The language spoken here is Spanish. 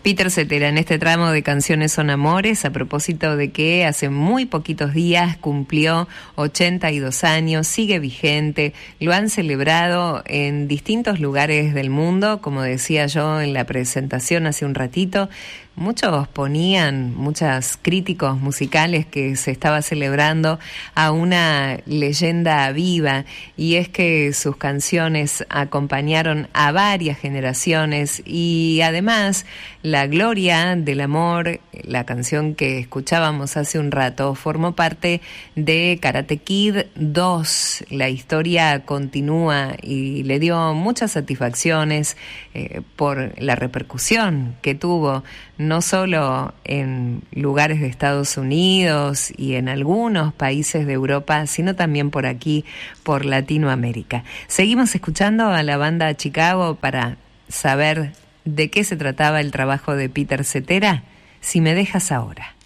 Peter Cetera, en este tramo de Canciones son Amores, a propósito de que hace muy poquitos días cumplió 82 años, sigue vigente, lo han celebrado en distintos lugares del mundo, como decía yo en la presentación hace un ratito. Muchos críticos musicales que se estaba celebrando a una leyenda viva, y es que sus canciones acompañaron a varias generaciones, y además La Gloria del Amor, la canción que escuchábamos hace un rato, formó parte de Karate Kid 2. La historia continúa y le dio muchas satisfacciones por la repercusión que tuvo, no solo en lugares de Estados Unidos y en algunos países de Europa, sino también por aquí, por Latinoamérica. Seguimos escuchando a la banda Chicago para saber de qué se trataba el trabajo de Peter Cetera. Si me dejas ahora.